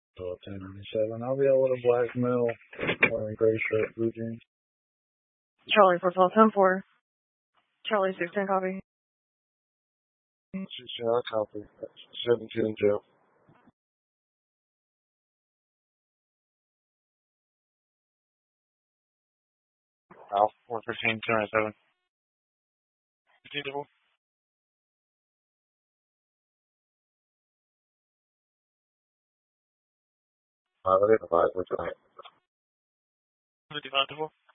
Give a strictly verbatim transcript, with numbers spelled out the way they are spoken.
So ten ninety-seven. I'll be able to blackmail wearing gray shirt, blue jeans. Charlie for twelve ten four. Charlie sixteen copy. sixteen, I copy. seventeen in jail. Al, four fifteen, two ninety-seven. fifteen double. I identified with that. fifty-five double.